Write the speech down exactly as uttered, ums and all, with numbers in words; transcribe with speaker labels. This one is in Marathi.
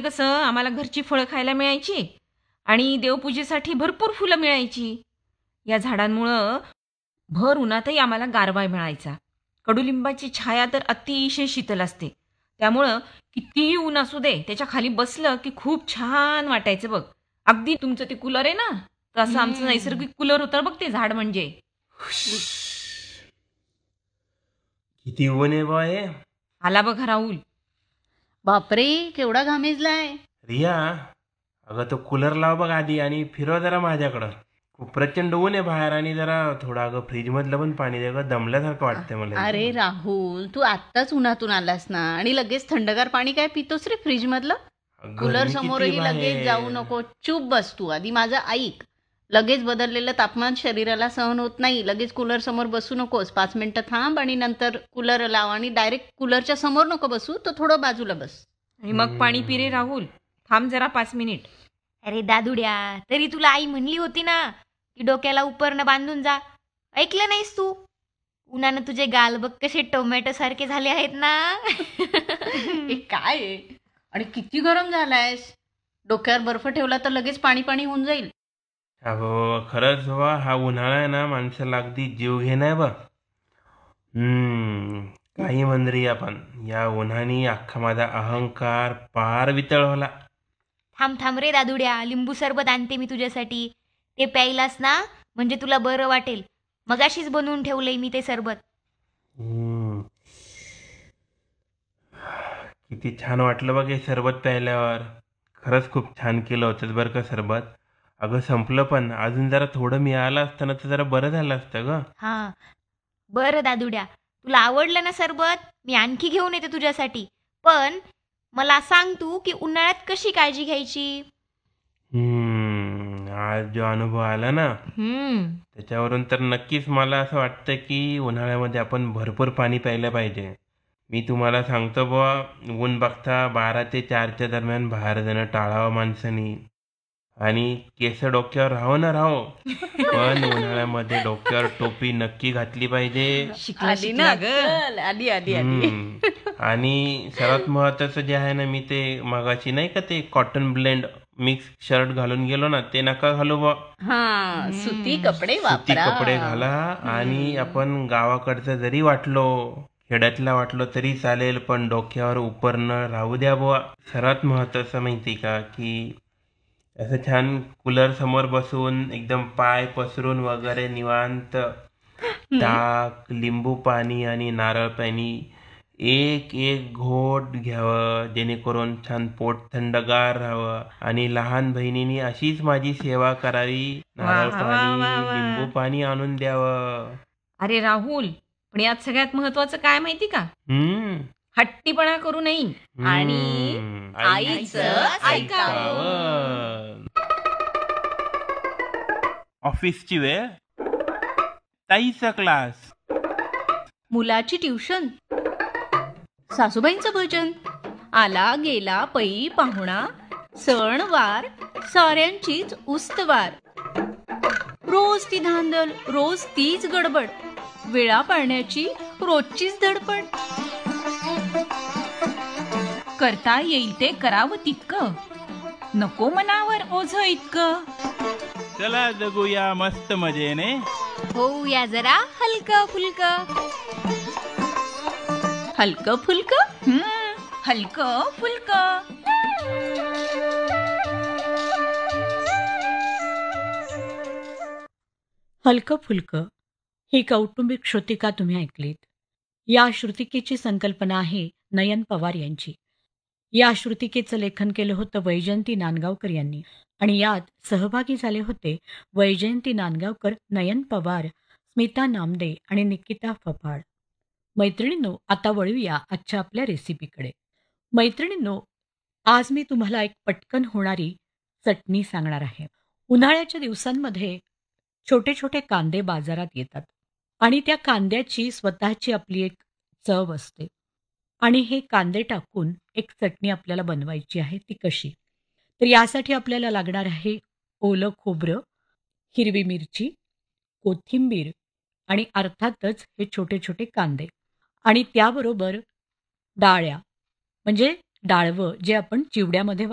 Speaker 1: कसं आम्हाला घरची फळं खायला मिळायची आणि देवपूजेसाठी भरपूर फुलं मिळायची. या झाडांमुळं भर उन्हातही आम्हाला गारवा मिळायचा. कडुलिंबाची छाया तर अतिशय शीतल असते. त्यामुळं कितीही ऊन असू दे त्याच्या खाली बसलं की खूप छान वाटायचं बघ. अगदी तुमचं ते कूलर आहे ना, तसं आमचं
Speaker 2: हम्म.
Speaker 1: नैसर्गिक कूलर होतं बघ ते झाड म्हणजे.
Speaker 3: किती ऊन आहे बा हे.
Speaker 1: आला बघा राहुल.
Speaker 2: बापरे, केवढा घामेजलाय.
Speaker 3: रिया, अगं तो कूलर लाव बघ आधी आणि फिरव जरा माझ्याकडं. खूप प्रचंड ऊन आहे बाहेर आणि जरा थोडं अगं फ्रीज मधलं पण पाणी दे गं, दमल्यासारखं वाटतंय मला.
Speaker 2: अरे राहुल, तू आत्ताच उन्हातून आलास ना आणि लगेच थंडगार पाणी काय पितोस रे फ्रीज मधलं.
Speaker 3: अगं,
Speaker 2: कूलर
Speaker 3: गरमी किती
Speaker 2: समोरही लगेच
Speaker 3: बाहेर.
Speaker 2: जाऊ नको. चूप बस तू. आधी माझं ऐक. लगेच बदललेलं तापमान शरीराला सहन होत नाही. लगेच कूलर समोर बसू नकोस. पाच मिनिटं थांब आणि नंतर कूलर लाव आणि डायरेक्ट कूलरच्या समोर नको बसू, तर थोडं बाजूला बस.
Speaker 1: आणि मग पाणी पिरे राहुल. थांब जरा पाच मिनिट.
Speaker 4: अरे दादुड्या, तरी तुला आई म्हणली होती ना की डोक्याला उपरनं बांधून जा. ऐकलं नाहीस तू? उन्हानं तुझे गाल बघ कसे टोमॅटो सारखे झाले आहेत ना.
Speaker 2: हे काय आहे? आणि किती गरम झालायस. डोक्यावर बर्फ ठेवला तर लगेच पाणी पाणी होऊन जाईल.
Speaker 3: अहो खरंच बा, हा उन्हाळा आहे ना माणसाला अगदी जीव घेणार बा. हम्म काही म्हण रे आपण, या उन्हाने अख्खा माझा अहंकार पार वितळवला.
Speaker 4: थांब थांब रे दादुड्या, लिंबू सरबत आणते मी तुझ्यासाठी. ते प्यायलास ना म्हणजे तुला बरं वाटेल. मगाशीच बनवून ठेवलंय मी ते सरबत.
Speaker 3: हम्म. किती छान वाटलं बघ हे सरबत प्यायल्यावर. खरंच खूप छान केलं होतं बरं का सरबत. अगं संपलं पण अजून जरा थोडं मिळालं असतं ना तर जरा बरं झालं असतं ग.
Speaker 4: हां बरं दादुड्या, तुला आवडलं ना सरबत? मी आणखी घेऊन येते तुझ्यासाठी. पण मला सांग तू की उन्हाळ्यात कशी काळजी घ्यायची.
Speaker 3: हम्म आज जो अनुभव आला ना
Speaker 4: हम्म
Speaker 3: त्याच्यावरून तर नक्कीच मला असं वाटतं की उन्हाळ्यामध्ये आपण भरपूर पाणी प्यायलं पाहिजे. मी तुम्हाला सांगतो बुवा, ऊन बघता बारा ते चारच्या दरम्यान बाहेर जाणं टाळावं माणसानी. आणि केस डोक्यावर राहो ना राहो, पण उन्हाळ्यामध्ये डोक्यावर टोपी नक्की घातली पाहिजे.
Speaker 1: शिकला
Speaker 2: आली
Speaker 1: शिकला
Speaker 2: ना
Speaker 1: ग.
Speaker 2: चल, आली आली आली.
Speaker 3: हम्म. आणि सर्वात महत्वाचं जे आहे ना, मी ते मगाची नाही का ते कॉटन ब्लेंड मिक्स शर्ट घालून गेलो ना, ते नका घालू बा.
Speaker 2: हा, सुती कपडे
Speaker 3: सुती
Speaker 2: वापरा.
Speaker 3: कपडे घाला. आणि आपण गावाकडचं जरी वाटलो, खेड्यातला वाटलो तरी चालेल, पण डोक्यावर उपरणं राहू द्या बुवा. सर्वात महत्वाचं माहिती का की असं छान कूलर समोर बसून एकदम पाय पसरून वगैरे निवांत ताक, लिंबू पाणी आणि नारळ पाणी एक एक घोट घ्यावं, जेणेकरून छान पोट थंडगार राहावं. आणि लहान बहिणीने अशीच माझी सेवा करावी. नारळ
Speaker 1: वा, वा,
Speaker 3: पाणी,
Speaker 1: वा, वा.
Speaker 3: लिंबू पाणी आणून द्यावं.
Speaker 1: अरे राहुल, पण यात सगळ्यात महत्वाचं काय माहिती का?
Speaker 3: हम्म
Speaker 1: हट्टीपणा करू नये.
Speaker 2: आणि
Speaker 3: हम्म.
Speaker 2: आईचं
Speaker 3: ऐकावं. ऑफिसची वेळ, ताईचा क्लास,
Speaker 2: मुलाची ट्युशन, सासूबाईंचं भजन, आला गेला पै पाहुणा, सण वार साऱ्यांचीच उस्तवार. रोज ती धांदल, रोज तीच गडबड, वेळा पाळण्याची रोजचीच धडपड.
Speaker 5: करता येईल ते करावं तितकं, नको मनावर ओझ इतकं.
Speaker 6: चला जगूया मस्त मजेने,
Speaker 4: होऊया जरा हलकं फुलकं.
Speaker 2: हलकं फुलकं.
Speaker 5: हम्म हलकं फुलकं.
Speaker 7: हलकं फुलकं ही कौटुंबिक श्रुतिका तुम्ही ऐकलीत. या श्रुतिकेची संकल्पना आहे नयन पवार यांची. या श्रुतिकेचं लेखन केलं होतं वैजयंती नांदगावकर यांनी आणि यात सहभागी झाले होते वैजयंती नांदगावकर, नयन पवार, स्मिता नामदे आणि निकिता फफाड. मैत्रिणींनो, आता वळूया आजच्या आपल्या रेसिपीकडे. मैत्रिणींनो, आज मी तुम्हाला एक पटकन होणारी चटणी सांगणार आहे. उन्हाळ्याच्या दिवसांमध्ये छोटे छोटे कांदे बाजारात येतात आणि त्या कांद्याची स्वतःची आपली एक चव असते. आणि हे कांदे टाकून एक चटणी आपल्याला बनवायची आहे. ती कशी? तर यासाठी आपल्याला लागणार आहे ओलं खोबरं, हिरवी मिरची, कोथिंबीर आणि अर्थातच हे छोटे छोटे कांदे आणि त्याबरोबर डाळ्या म्हणजे डाळवं जे आपण चिवड्यामध्ये